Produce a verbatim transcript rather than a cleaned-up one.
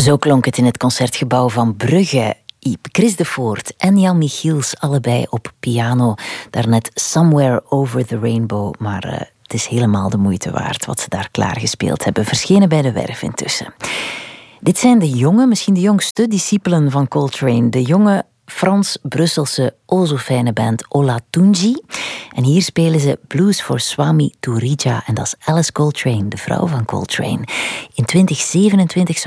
Zo klonk het in het Concertgebouw van Brugge. Chris de Voort en Jan Michiels, allebei op piano. Daarnet Somewhere Over the Rainbow, maar uh, het is helemaal de moeite waard wat ze daar klaargespeeld hebben. Verschenen bij de Werf intussen. Dit zijn de jonge, misschien de jongste discipelen van Coltrane. De jonge Frans-Brusselse o zo fijne band Olatunji. En hier spelen ze Blues voor Swami Turija. En dat is Alice Coltrane, de vrouw van Coltrane. In twintig zevenentwintig